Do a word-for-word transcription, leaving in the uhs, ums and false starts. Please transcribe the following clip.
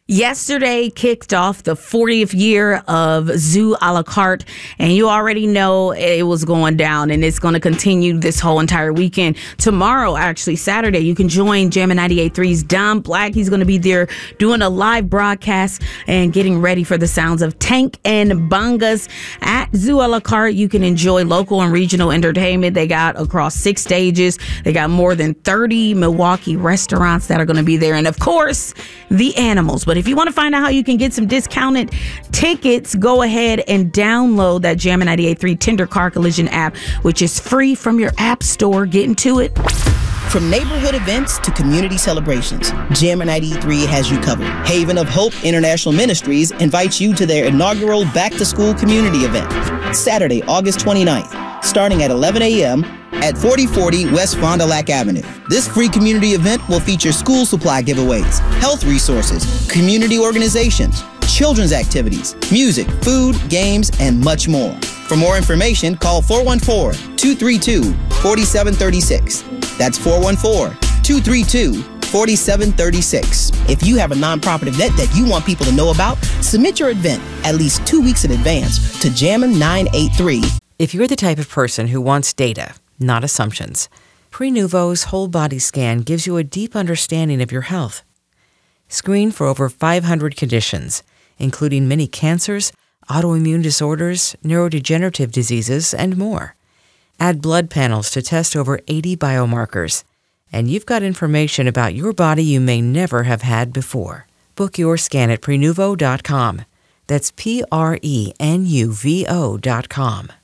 Yesterday kicked off the fortieth year of Zoo a la carte, and you already know it was going down, and it's going to continue this whole entire weekend. Tomorrow, actually, Saturday, you can join Jammin' ninety-eight point three's Dom Black. He's going to be there doing a live broadcast and getting ready for the sounds of Tank and Bongas. At Zoo a la carte, you can enjoy local and regional entertainment. They got across six stages. They got more than thirty Milwaukee restaurants that are going to be there, and of course, the animals. But if you want to find out how you can get some discounted tickets, go ahead and download that Jammin' ninety-eight point three Tender Car Collision app, which is free from your app store. Get into it. From neighborhood events to community celebrations, Jammin' ninety-eight point three has you covered. Haven of Hope International Ministries invites you to their inaugural back-to-school community event, Saturday, August twenty-ninth, starting at eleven a.m. at forty forty West Fond du Lac Avenue. This free community event will feature school supply giveaways, health resources, community organizations, children's activities, music, food, games, and much more. For more information, call four one four, two three two, four seven three six. That's four one four, two three two, four seven three six. If you have a nonprofit event that you want people to know about, submit your event at least two weeks in advance to Jammin' nine eight three. If you're the type of person who wants data, not assumptions, Prenuvo's whole body scan gives you a deep understanding of your health. Screen for over five hundred conditions, including many cancers, autoimmune disorders, neurodegenerative diseases, and more. Add blood panels to test over eighty biomarkers, and you've got information about your body you may never have had before. Book your scan at Prenuvo dot com. That's P R E N U V O dot com.